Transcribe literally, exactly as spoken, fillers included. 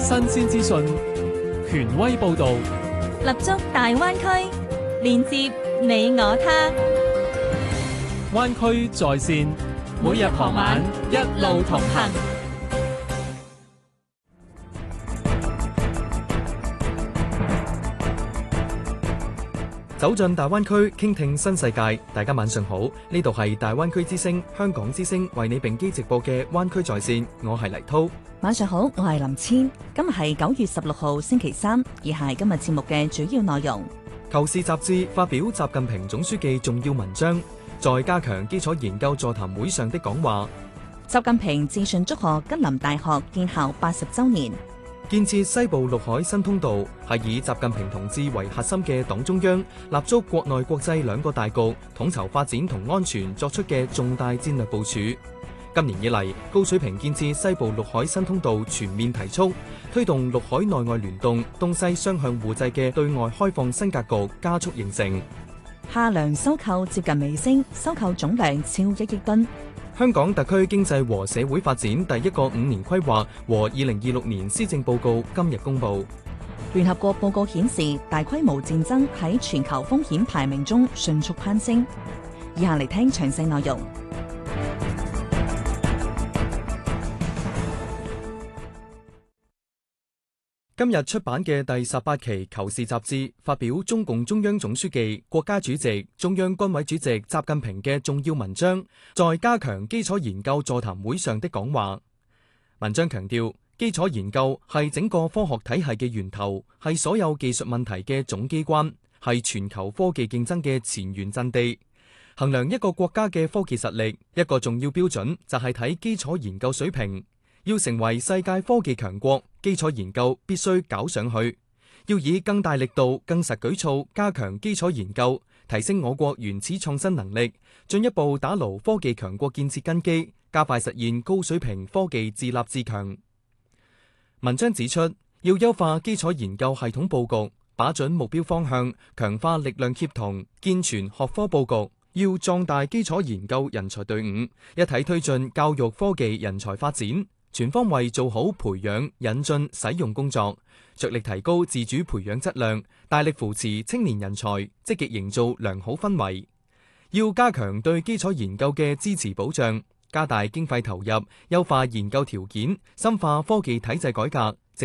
新鮮資訊，權威報導， 立足大灣區，連接你我他。 灣區在線，每日傍晚一路同行。 走進大灣區，傾聽新世界。大家晚上好，呢度係大灣區之聲、香港之聲為你並機直播嘅灣區在線，我係黎濤。 晚上好，我係林千。今日係九月十六號星期三，以下係今日節目嘅主要內容。 求是雜誌發表習近平總書記重要文章，在加強基礎研究座談會上的講話。 習近平致信祝賀吉林大學建校八十週年。 建設西部陸海新通道係以習近平同志為核心嘅黨中央立足國內國際兩個大局，統籌發展同安全作出嘅重大戰略部署。今年以嚟，高水平建設西部陸海新通道全面提速，推動陸海內外聯動、東西雙向互濟嘅對外開放新格局加速形成。 夏糧收購接近尾聲，收購總量超一億噸。 香港特區經濟和社會發展第一個五年規劃和二零二六年施政報告今日公布。 聯合國報告顯示，大規模戰爭喺全球風險排名中迅速攀升。以下嚟聽詳細內容。 今日出版嘅第十八期《求是》雜誌發表中共中央總書記、國家主席、中央軍委主席習近平嘅重要文章，在加強基礎研究座談會上的講話。文章強調，基礎研究係整個科學體系嘅源頭，係所有技術問題嘅總機關，係全球科技競爭嘅前沿陣地。衡量一個國家嘅科技實力，一個重要標準就係睇基礎研究水平。要成為世界科技強國，基礎研究必須搞上去。要以更大力度、更實舉措加強基礎研究，提升我國原始創新能力，進一步打牢科技強國建設根基，加快實現高水平科技自立自強。文章指出，要優化基礎研究系統佈局，把準目標方向，強化力量協同，健全學科佈局。要壯大基礎研究人才隊伍，一體推進教育科技人才發展。全方位做好培養、引進、使用工作，着力提高自主培養質量，大力扶持青年人才，積極營造良好氛圍。要加強對基礎研究嘅支持保障，加大經費投入，優化研究條件，深化科技體制改革，